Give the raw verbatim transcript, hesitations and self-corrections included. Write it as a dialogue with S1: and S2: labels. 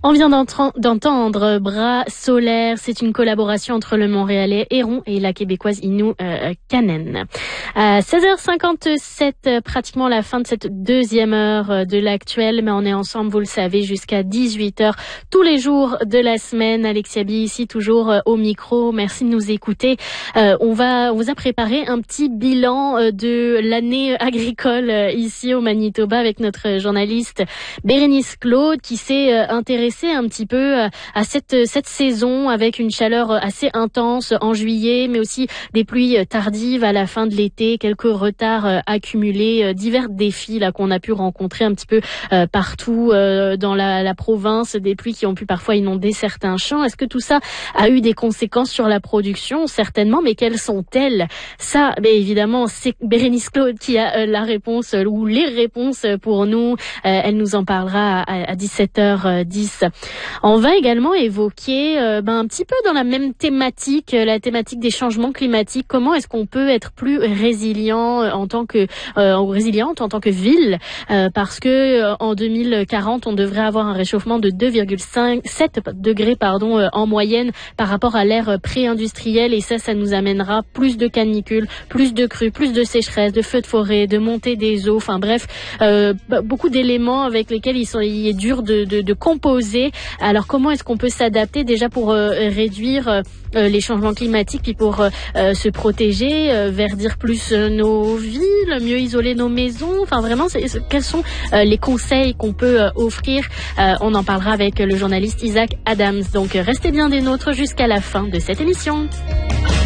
S1: On vient d'entendre Bras solaire, c'est une collaboration entre le Montréalais Héron et la Québécoise Inou euh, Kanen. À seize heures cinquante-sept, pratiquement la fin de cette deuxième heure de l'actuel, mais on est ensemble, vous le savez, jusqu'à dix-huit heures tous les jours de la semaine. Alexia Bi ici, toujours euh, au micro. Merci de nous écouter. Euh, on va, on vous a préparé un petit bilan euh, de l'année agricole euh, ici au Manitoba avec notre journaliste Bérénice Claude qui s'est euh, intéressée un petit peu à cette cette saison avec une chaleur assez intense en juillet, mais aussi des pluies tardives à la fin de l'été, quelques retards accumulés, divers défis là qu'on a pu rencontrer un petit peu euh, partout euh, dans la, la province, des pluies qui ont pu parfois inonder certains champs. Est-ce que tout ça a eu des conséquences sur la production? Certainement, mais quelles sont-elles? Ça, ben évidemment, c'est Bérénice Claude qui a euh, la réponse euh, ou les réponses pour nous. Euh, elle nous en parlera à, à dix-sept heures dix. On va également évoquer euh, ben, un petit peu dans la même thématique, euh, la thématique des changements climatiques. Comment est-ce qu'on peut être plus résilient euh, en tant que euh, résiliente en tant que ville, euh, parce que euh, en deux mille quarante, on devrait avoir un réchauffement de deux virgule sept degrés pardon euh, en moyenne par rapport à l'ère pré-industrielle, et ça, ça nous amènera plus de canicules, plus de crues, plus de sécheresse, de feux de forêt, de montée des eaux. Enfin bref, euh, beaucoup d'éléments avec lesquels il, sont, il est dur de, de, de composer. Alors comment est-ce qu'on peut s'adapter déjà pour euh, réduire euh, les changements climatiques, puis pour euh, se protéger, euh, verdir plus euh, nos villes, mieux isoler nos maisons. Enfin vraiment, c'est, c'est, quels sont euh, les conseils qu'on peut euh, offrir? euh, On en parlera avec le journaliste Isaac Adams. Donc restez bien des nôtres jusqu'à la fin de cette émission.